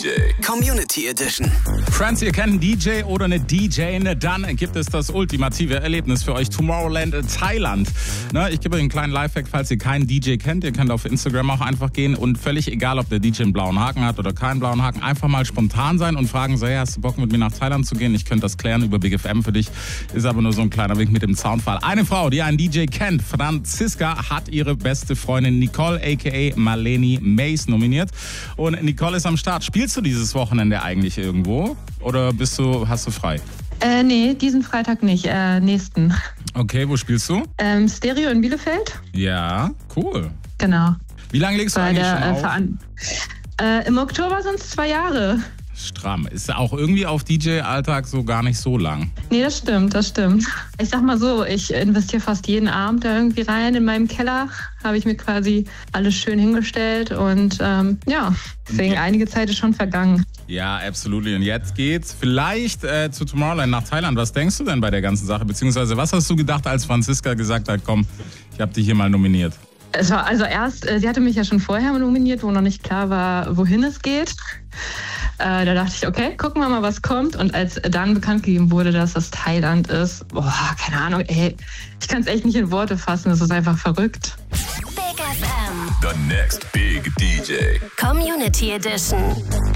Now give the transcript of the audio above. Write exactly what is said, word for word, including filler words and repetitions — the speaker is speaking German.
J. Community Edition. Friends, ihr kennt einen D J oder eine D J, dann gibt es das ultimative Erlebnis für euch. Tomorrowland Thailand. Ne, ich gebe euch einen kleinen Lifehack, falls ihr keinen D J kennt. Ihr könnt auf Instagram auch einfach gehen und völlig egal, ob der D J einen blauen Haken hat oder keinen blauen Haken, einfach mal spontan sein und fragen, so, hey, hast du Bock mit mir nach Thailand zu gehen? Ich könnte das klären über Big F M für dich. Ist aber nur so ein kleiner Weg mit dem Soundfall. Eine Frau, die einen D J kennt, Franziska, hat ihre beste Freundin Nicole aka Marlene Mays nominiert. Und Nicole ist am Start. Spielst du dieses Wochenende eigentlich irgendwo? Oder bist du, hast du frei? Äh, nee, diesen Freitag nicht, äh, nächsten. Okay, wo spielst du? Ähm, Stereo in Bielefeld. Ja, cool. Genau. Wie lange legst du Bei eigentlich der, schon äh, auf? Veran- äh, Im Oktober sind es zwei Jahre. Stramm. Ist auch irgendwie auf D J-Alltag so gar nicht so lang. Nee, das stimmt, das stimmt. Ich sag mal so, ich investiere fast jeden Abend da irgendwie rein. In meinem Keller habe ich mir quasi alles schön hingestellt und ähm, ja, deswegen einige Zeit ist schon vergangen. Ja, absolut. Und jetzt geht's vielleicht äh, zu Tomorrowland nach Thailand. Was denkst du denn bei der ganzen Sache? Beziehungsweise was hast du gedacht, als Franziska gesagt hat, komm, ich habe dich hier mal nominiert? Es war also erst, äh, sie hatte mich ja schon vorher nominiert, wo noch nicht klar war, wohin es geht. Äh, da dachte ich, okay, gucken wir mal, was kommt. Und als dann bekannt gegeben wurde, dass das Thailand ist, boah, keine Ahnung, ey, ich kann es echt nicht in Worte fassen, das ist einfach verrückt. Big F M. The next big D J. Community Edition.